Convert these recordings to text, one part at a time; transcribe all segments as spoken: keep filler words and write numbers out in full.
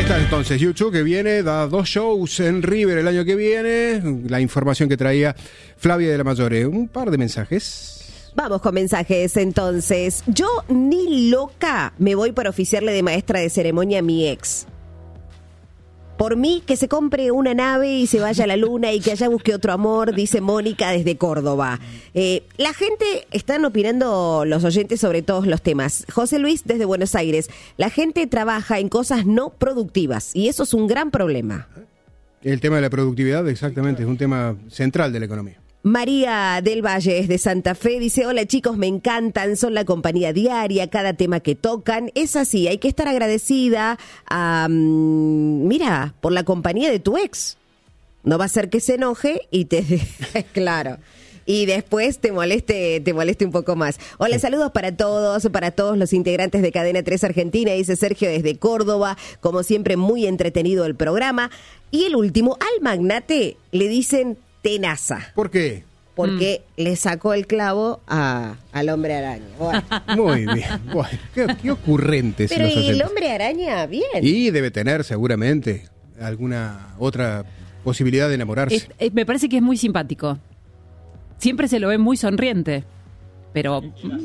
está entonces U dos, que viene, da dos shows en River el año que viene. La información que traía Flavia de la Mayore. Un par de mensajes. Vamos con mensajes entonces. Yo ni loca me voy por oficiarle de maestra de ceremonia a mi ex. Por mí, que se compre una nave y se vaya a la luna y que allá busque otro amor, dice Mónica desde Córdoba. Eh, la gente, están opinando los oyentes sobre todos los temas. José Luis desde Buenos Aires. La gente trabaja en cosas no productivas y eso es un gran problema. El tema de la productividad, exactamente, es un tema central de la economía. María del Valle es de Santa Fe, dice: hola chicos, me encantan, son la compañía diaria, cada tema que tocan, es así, hay que estar agradecida a, um, mira, por la compañía de tu ex, no va a ser que se enoje y te, claro, y después te moleste, te moleste un poco más. Hola, saludos para todos, para todos los integrantes de Cadena tres Argentina, dice Sergio desde Córdoba, como siempre muy entretenido el programa. Y el último, al magnate le dicen tenaza. ¿Por qué? Porque mm. le sacó el clavo a, al hombre araña. Bueno. Muy bien. Bueno, qué, qué ocurrentes. Pero ¿y el hombre araña? Bien. Y debe tener seguramente alguna otra posibilidad de enamorarse. Es, es, me parece que es muy simpático. Siempre se lo ve muy sonriente. Pero...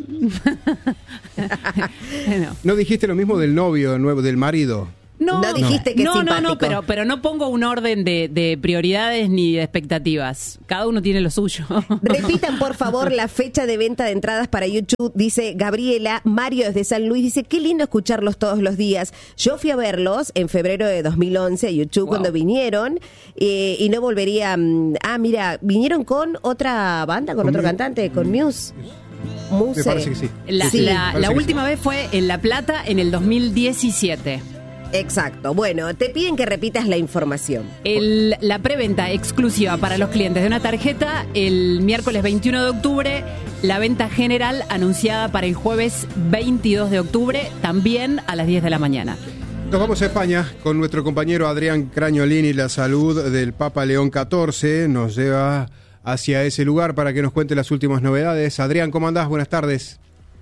no. ¿No dijiste lo mismo del novio nuevo, del marido? No, no dijiste que no, es simpático. no, no, pero, pero no pongo un orden de, de prioridades ni de expectativas. Cada uno tiene lo suyo. Repitan, por favor, la fecha de venta de entradas para YouTube, dice Gabriela. Mario desde San Luis dice: qué lindo escucharlos todos los días. Yo fui a verlos en febrero de dos mil once a YouTube, wow, cuando vinieron, eh, y no volvería... Ah, mira, vinieron con otra banda, con, con otro Muse. cantante, con Muse. Muse. Me parece que sí. La, sí, la, la última sí. vez fue en La Plata en el dos mil diecisiete. Exacto. Bueno, te piden que repitas la información. El, la preventa exclusiva para los clientes de una tarjeta el miércoles veintiuno de octubre. La venta general anunciada para el jueves veintidós de octubre, también a las diez de la mañana. Nos vamos a España con nuestro compañero Adrián Crañolini. La salud del Papa León catorce nos lleva hacia ese lugar para que nos cuente las últimas novedades. Adrián, ¿cómo andás? Buenas tardes.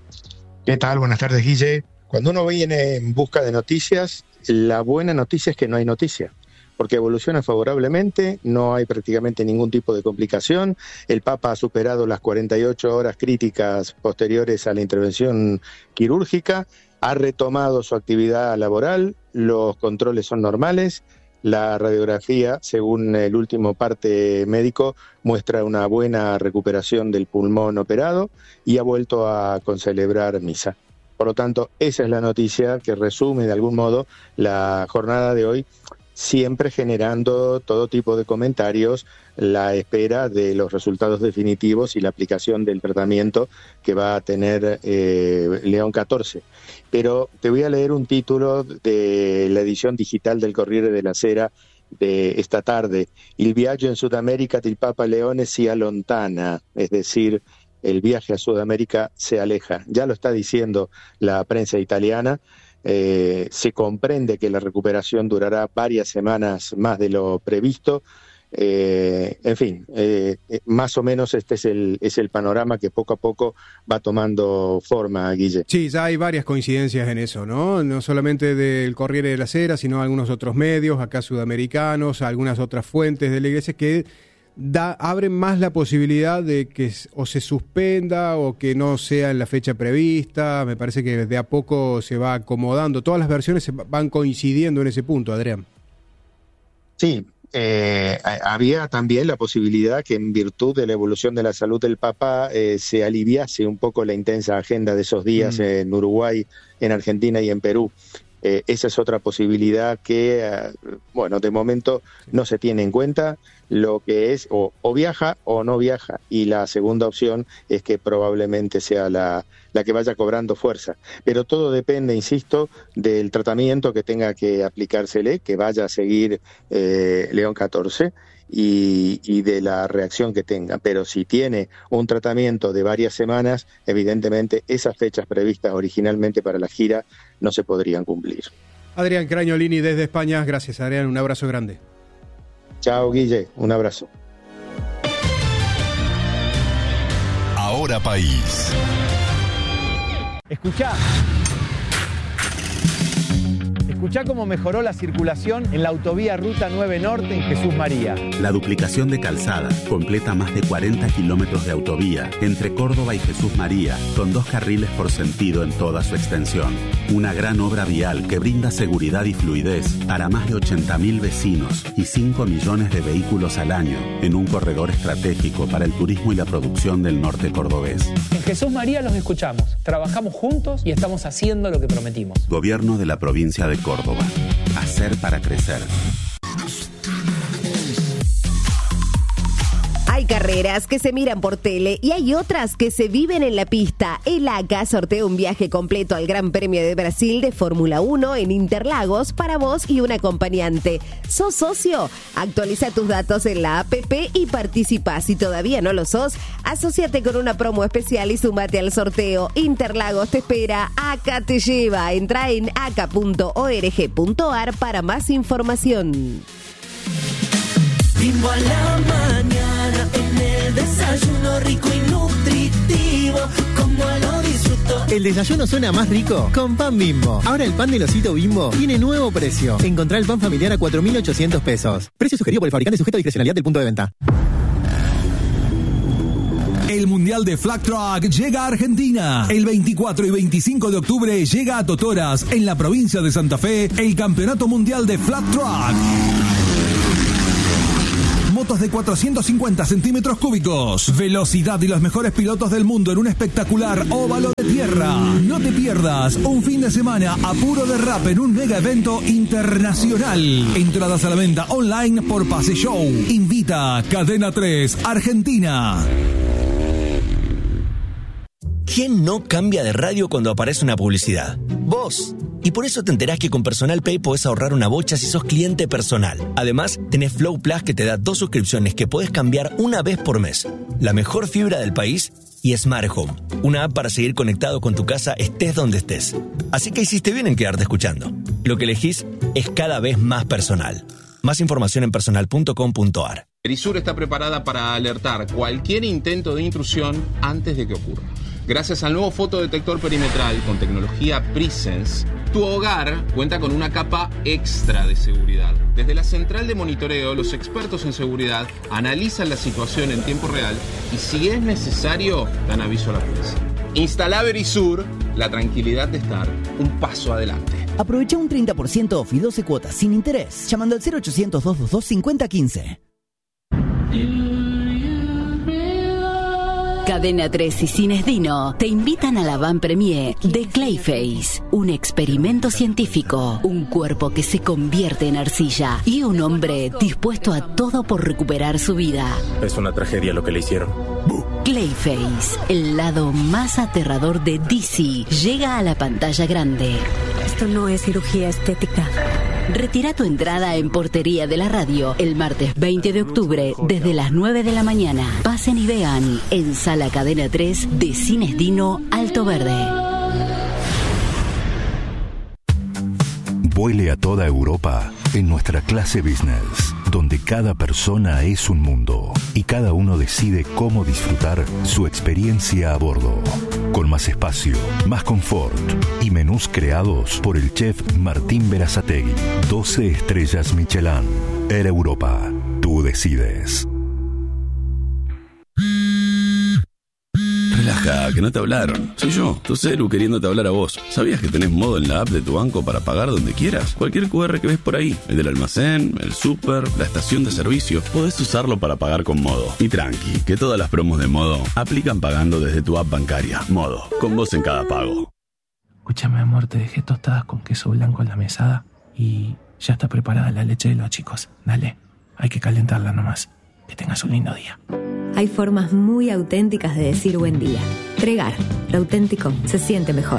¿Qué tal? Buenas tardes, Guille. Cuando uno viene en busca de noticias, la buena noticia es que no hay noticia, porque evoluciona favorablemente, no hay prácticamente ningún tipo de complicación. El Papa ha superado las cuarenta y ocho horas críticas posteriores a la intervención quirúrgica, ha retomado su actividad laboral, los controles son normales, la radiografía, según el último parte médico, muestra una buena recuperación del pulmón operado y ha vuelto a concelebrar misa. Por lo tanto, esa es la noticia que resume de algún modo la jornada de hoy, siempre generando todo tipo de comentarios, la espera de los resultados definitivos y la aplicación del tratamiento que va a tener eh, León catorce. Pero te voy a leer un título de la edición digital del Corriere della Sera de esta tarde. Il viaggio in Sudamerica del Papa Leone si allontana, es decir, el viaje a Sudamérica se aleja. Ya lo está diciendo la prensa italiana. Eh, se comprende que la recuperación durará varias semanas más de lo previsto. Eh, en fin, eh, más o menos este es el, es el panorama que poco a poco va tomando forma, Guille. Sí, ya hay varias coincidencias en eso, ¿no? No solamente del Corriere della Sera, sino algunos otros medios, acá sudamericanos, algunas otras fuentes de la iglesia que Da, abren más la posibilidad de que o se suspenda o que no sea en la fecha prevista. Me parece que de a poco se va acomodando. Todas las versiones se van coincidiendo en ese punto, Adrián. Sí, eh, había también la posibilidad que en virtud de la evolución de la salud del Papa eh, se aliviase un poco la intensa agenda de esos días mm. en Uruguay, en Argentina y en Perú. Eh, esa es otra posibilidad que, eh, bueno, de momento no se tiene en cuenta. Lo que es o, o viaja o no viaja, y la segunda opción es que probablemente sea la, la que vaya cobrando fuerza, pero todo depende, insisto, del tratamiento que tenga que aplicársele, que vaya a seguir eh, León catorce y, y de la reacción que tenga. Pero si tiene un tratamiento de varias semanas, evidentemente esas fechas previstas originalmente para la gira no se podrían cumplir. Adrián Crañolini desde España. Gracias, Adrián, un abrazo grande. Chao, Guille, un abrazo. Ahora País. Escuchá. Escuchá cómo mejoró la circulación en la autovía Ruta nueve Norte en Jesús María. La duplicación de calzada completa más de cuarenta kilómetros de autovía entre Córdoba y Jesús María, con dos carriles por sentido en toda su extensión. Una gran obra vial que brinda seguridad y fluidez para más de ochenta mil vecinos y cinco millones de vehículos al año en un corredor estratégico para el turismo y la producción del norte cordobés. En Jesús María los escuchamos, trabajamos juntos y estamos haciendo lo que prometimos. Gobierno de la provincia de Córdoba. Hacer para crecer. Hay carreras que se miran por tele y hay otras que se viven en la pista. El A C A sortea un viaje completo al Gran Premio de Brasil de Fórmula uno en Interlagos para vos y un acompañante. ¿Sos socio? Actualiza tus datos en la app y participa. Si todavía no lo sos, asóciate con una promo especial y sumate al sorteo. Interlagos te espera, A C A te lleva. Entra en a c a punto org punto a r para más información. Bimbo a la mañana, en el desayuno rico y nutritivo, como lo disfruto. El desayuno suena más rico con pan Bimbo. Ahora el pan del osito Bimbo tiene nuevo precio. Encontrá el pan familiar a cuatro mil ochocientos pesos. Precio sugerido por el fabricante, sujeto a discrecionalidad del punto de venta. El Mundial de Flag Truck llega a Argentina. El veinticuatro y veinticinco de octubre llega a Totoras, en la provincia de Santa Fe, el Campeonato Mundial de Flag Truck. Motos de cuatrocientos cincuenta centímetros cúbicos, velocidad y los mejores pilotos del mundo en un espectacular óvalo de tierra. No te pierdas un fin de semana a puro derrape en un mega evento internacional. Entradas a la venta online por Pase Show. Invita Cadena tres Argentina. ¿Quién no cambia de radio cuando aparece una publicidad? Vos. Y por eso te enterás que con Personal Pay podés ahorrar una bocha si sos cliente personal. Además, tenés Flow Plus que te da dos suscripciones que podés cambiar una vez por mes. La mejor fibra del país y Smart Home, una app para seguir conectado con tu casa estés donde estés. Así que hiciste bien en quedarte escuchando. Lo que elegís es cada vez más personal. Más información en personal punto com punto a r. Verisur está preparada para alertar cualquier intento de intrusión antes de que ocurra. Gracias al nuevo fotodetector perimetral con tecnología Presence, tu hogar cuenta con una capa extra de seguridad. Desde la central de monitoreo, los expertos en seguridad analizan la situación en tiempo real y, si es necesario, dan aviso a la policía. Instala Verisur, la tranquilidad de estar un paso adelante. Aprovecha un treinta por ciento off y doce cuotas sin interés llamando al cero ochocientos, doscientos veintidós, cincuenta quince. Cadena tres y Cines Dino te invitan a la Van Premier de Clayface, un experimento científico, un cuerpo que se convierte en arcilla y un hombre dispuesto a todo por recuperar su vida. Es una tragedia lo que le hicieron. Clayface, el lado más aterrador de D C, llega a la pantalla grande. Esto no es cirugía estética. Retira tu entrada en Portería de la Radio el martes veinte de octubre desde las nueve de la mañana. Pasen y vean en Sala Cadena tres de Cines Dino Alto Verde. Vuele a toda Europa en nuestra clase business, donde cada persona es un mundo y cada uno decide cómo disfrutar su experiencia a bordo. Con más espacio, más confort y menús creados por el chef Martín Berazategui. doce estrellas Michelin. Air Europa. Tú decides. Relaja, que no te hablaron. Soy yo, tu celu, queriéndote hablar a vos. ¿Sabías que tenés modo en la app de tu banco para pagar donde quieras? Cualquier cu erre que ves por ahí, el del almacén, el súper, la estación de servicio, podés usarlo para pagar con Modo. Y tranqui, que todas las promos de Modo aplican pagando desde tu app bancaria. Modo, con vos en cada pago. Escúchame, amor, te dejé tostadas con queso blanco en la mesada y ya está preparada la leche de los chicos. Dale, hay que calentarla nomás. Que tengas un lindo día. Hay formas muy auténticas de decir buen día. Tregar, lo auténtico se siente mejor.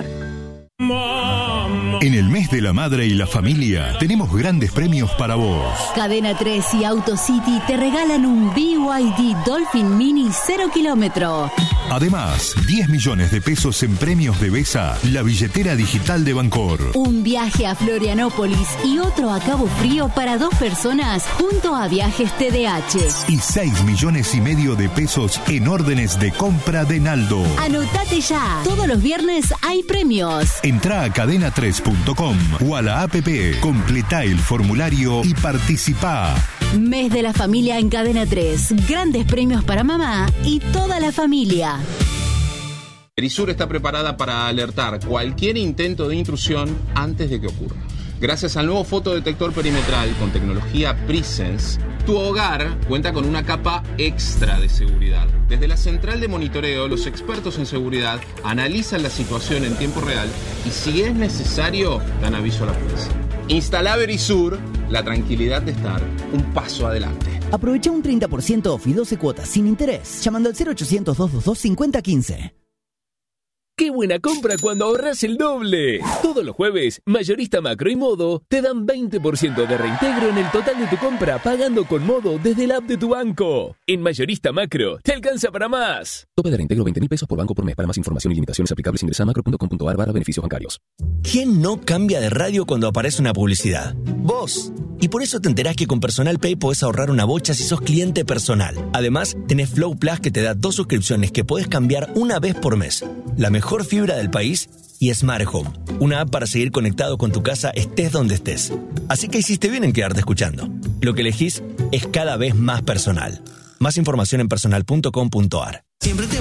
En el mes de la madre y la familia tenemos grandes premios para vos. Cadena tres y AutoCity te regalan un B Y D Dolphin Mini cero kilómetro. Además, diez millones de pesos en premios de Besa, la billetera digital de Bancor. Un viaje a Florianópolis y otro a Cabo Frío para dos personas junto a Viajes T D H. Y seis millones y medio de pesos en órdenes de compra de Naldo. Anotate ya. Todos los viernes hay premios. Entrá a cadena tres punto com o a la app, completá el formulario y participá. Mes de la familia en Cadena tres. Grandes premios para mamá y toda la familia. Erisur está preparada para alertar cualquier intento de intrusión antes de que ocurra. Gracias al nuevo fotodetector perimetral con tecnología Presence, tu hogar cuenta con una capa extra de seguridad. Desde la central de monitoreo, los expertos en seguridad analizan la situación en tiempo real y, si es necesario, dan aviso a la policía. Instala Verisur, la tranquilidad de estar un paso adelante. Aprovecha un treinta por ciento off y doce cuotas sin interés llamando al cero ochocientos, doscientos veintidós, cincuenta quince. ¡Qué buena compra cuando ahorras el doble! Todos los jueves, Mayorista Macro y Modo te dan veinte por ciento de reintegro en el total de tu compra pagando con Modo desde la app de tu banco. En Mayorista Macro, te alcanza para más. Tope de reintegro veinte mil pesos por banco por mes. Para más información y limitaciones aplicables ingresa a macro punto com punto a r barra beneficios bancarios. ¿Quién no cambia de radio cuando aparece una publicidad? ¡Vos! Y por eso te enterás que con Personal Pay podés ahorrar una bocha si sos cliente personal. Además, tenés Flow Plus que te da dos suscripciones que podés cambiar una vez por mes. La mejor fibra del país y Smart Home, una app para seguir conectado con tu casa estés donde estés. Así que hiciste bien en quedarte escuchando. Lo que elegís es cada vez más personal. Más información en personal punto com punto a r.